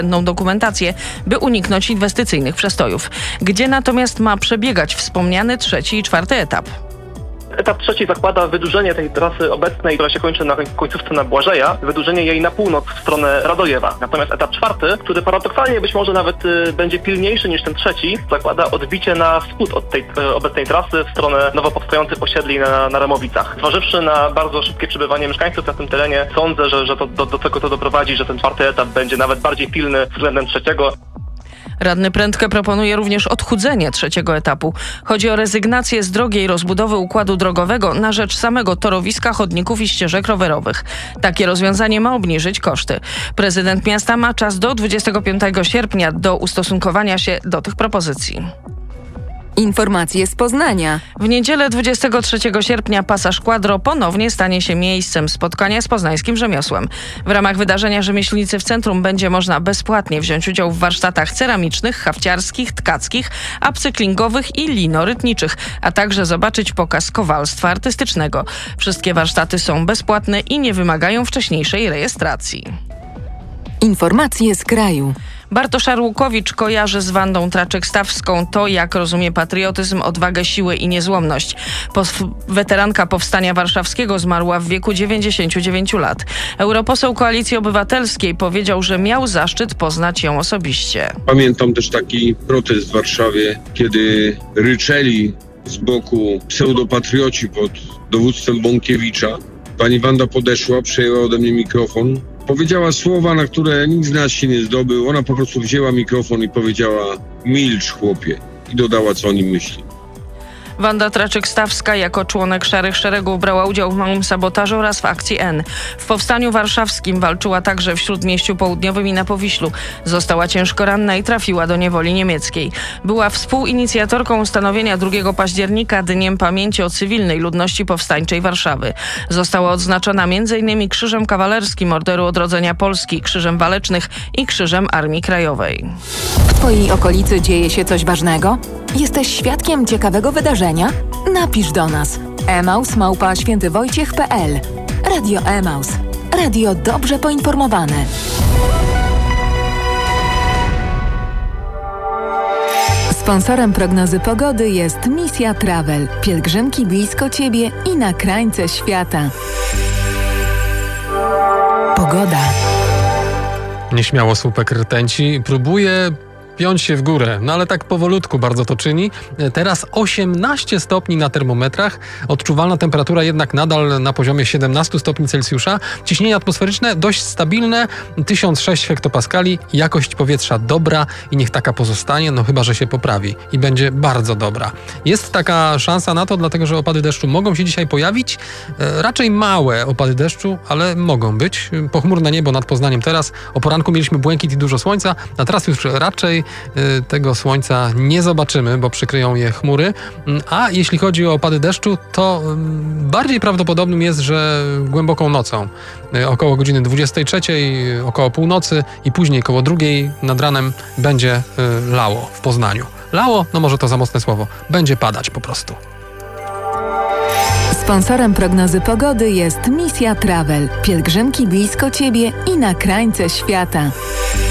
dokumentację, by uniknąć inwestycyjnych przestojów. Gdzie natomiast ma przebiegać wspomniany 3. i 4. etap? Etap 3 zakłada wydłużenie tej trasy obecnej, która się kończy na końcówce na Błażeja, wydłużenie jej na północ w stronę Radojewa. Natomiast etap 4, który paradoksalnie być może nawet będzie pilniejszy niż ten 3, zakłada odbicie na wschód od tej obecnej trasy w stronę nowo powstających osiedli na Remowicach. Zważywszy na bardzo szybkie przybywanie mieszkańców na tym terenie, sądzę, że to do tego to doprowadzi, że ten 4. etap będzie nawet bardziej pilny względem 3. Radny Prędkę proponuje również odchudzenie 3. etapu. Chodzi o rezygnację z drogiej rozbudowy układu drogowego na rzecz samego torowiska, chodników i ścieżek rowerowych. Takie rozwiązanie ma obniżyć koszty. Prezydent miasta ma czas do 25 sierpnia do ustosunkowania się do tych propozycji. Informacje z Poznania. W niedzielę 23 sierpnia Pasaż Quadro ponownie stanie się miejscem spotkania z poznańskim rzemiosłem. W ramach wydarzenia Rzemieślnicy w Centrum będzie można bezpłatnie wziąć udział w warsztatach ceramicznych, hafciarskich, tkackich, upcyklingowych i linorytniczych, a także zobaczyć pokaz kowalstwa artystycznego. Wszystkie warsztaty są bezpłatne i nie wymagają wcześniejszej rejestracji. Informacje z kraju. Bartosz Arłukowicz kojarzy z Wandą Traczyk-Stawską to, jak rozumie patriotyzm, odwagę, siłę i niezłomność. Weteranka Powstania Warszawskiego zmarła w wieku 99 lat. Europoseł Koalicji Obywatelskiej powiedział, że miał zaszczyt poznać ją osobiście. Pamiętam też taki protest w Warszawie, kiedy ryczeli z boku pseudopatrioci pod dowództwem Bąkiewicza. Pani Wanda podeszła, przejęła ode mnie mikrofon. Powiedziała słowa, na które nikt z nas się nie zdobył. Ona po prostu wzięła mikrofon i powiedziała: milcz, chłopie. I dodała, co o nim myśli. Wanda Traczyk-Stawska jako członek Szarych Szeregów brała udział w małym sabotażu oraz w akcji N. W Powstaniu Warszawskim walczyła także w Śródmieściu Południowym i na Powiślu. Została ciężko ranna i trafiła do niewoli niemieckiej. Była współinicjatorką ustanowienia 2 października Dniem Pamięci o cywilnej ludności powstańczej Warszawy. Została odznaczona m.in. Krzyżem Kawalerskim Orderu Odrodzenia Polski, Krzyżem Walecznych i Krzyżem Armii Krajowej. W Twojej okolicy dzieje się coś ważnego? Jesteś świadkiem ciekawego wydarzenia? Napisz do nas. emaus@świętywojciech.pl. Radio Emaus. Radio dobrze poinformowane. Sponsorem prognozy pogody jest Misja Travel. Pielgrzymki blisko Ciebie i na krańce świata. Pogoda. Nieśmiało słupek rtęci próbuje piąć się w górę, no ale tak powolutku bardzo to czyni. Teraz 18 stopni na termometrach, odczuwalna temperatura jednak nadal na poziomie 17 stopni Celsjusza. Ciśnienie atmosferyczne dość stabilne, 1006 hektopaskali, jakość powietrza dobra i niech taka pozostanie, no chyba że się poprawi i będzie bardzo dobra. Jest taka szansa na to, dlatego że opady deszczu mogą się dzisiaj pojawić, raczej małe opady deszczu, ale mogą być. Pochmurne niebo nad Poznaniem teraz, o poranku mieliśmy błękit i dużo słońca, a teraz już raczej tego słońca nie zobaczymy, bo przykryją je chmury. A jeśli chodzi o opady deszczu, to bardziej prawdopodobnym jest, że głęboką nocą, około godziny 23, około północy i później koło 2 nad ranem będzie lało w Poznaniu. Lało, no może to za mocne słowo, będzie padać po prostu. Sponsorem prognozy pogody jest Misja Travel. Pielgrzymki blisko Ciebie i na krańce świata.